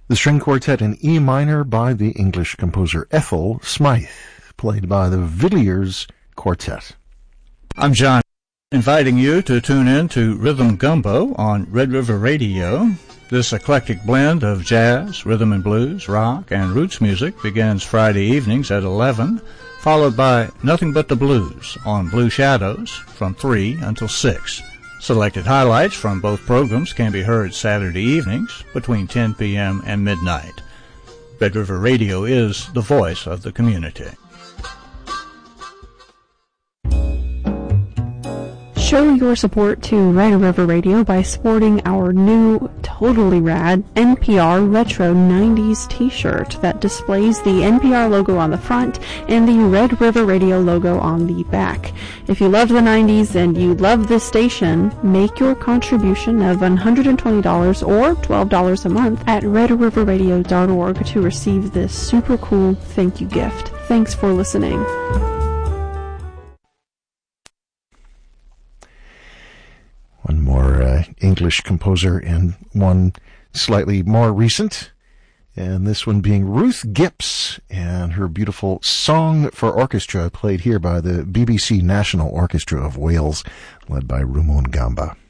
The string quartet in E minor by the English composer Ethel Smythe, played by the Villiers Quartet. I'm John, inviting you to tune in to Rhythm Gumbo on Red River Radio. This eclectic blend of jazz, rhythm and blues, rock, and roots music begins Friday evenings at 11, followed by Nothing But the Blues on Blue Shadows from 3 until 6. Selected highlights from both programs can be heard Saturday evenings between 10 p.m. and midnight. Red River Radio is the voice of the community. Show your support to Red River Radio by sporting our new, totally rad NPR Retro 90s t-shirt that displays the NPR logo on the front and the Red River Radio logo on the back. If you love the 90s and you love this station, make your contribution of $120 or $12 a month at redriverradio.org to receive this super cool thank you gift. Thanks for listening. One more English composer and one slightly more recent, and this one being Ruth Gipps and her beautiful Song for Orchestra, played here by the BBC National Orchestra of Wales, led by Rumon Gamba.